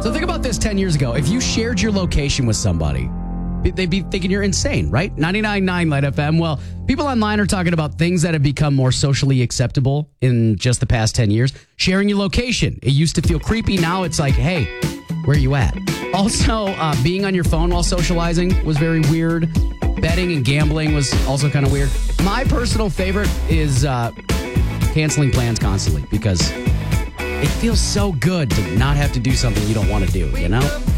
So think about this 10 years ago. If you shared your location with somebody, they'd be thinking you're insane, right? 99.9 Light FM. Well, people online are talking about things that have become more socially acceptable in just the past 10 years. Sharing your location. It used to feel creepy. Now it's like, hey, where are you at? Also, being on your phone while socializing was very weird. Betting and gambling was also kind of weird. My personal favorite is canceling plans constantly because it feels so good to not have to do something you don't want to do, you know?